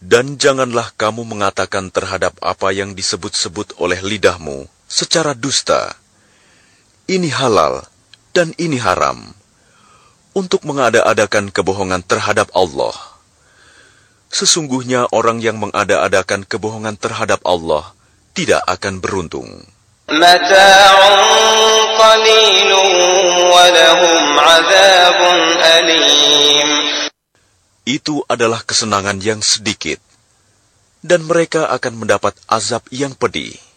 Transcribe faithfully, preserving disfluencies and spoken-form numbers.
Dan janganlah kamu mengatakan terhadap apa yang disebut-sebut oleh lidahmu secara dusta, ini halal dan ini haram, untuk mengada-adakan kebohongan terhadap Allah. Sesungguhnya orang yang mengada-adakan kebohongan terhadap Allah tidak akan beruntung. Mata'un qalilun wa lahum 'adzabun alim. Itu adalah kesenangan yang sedikit, dan mereka akan mendapat azab yang pedih.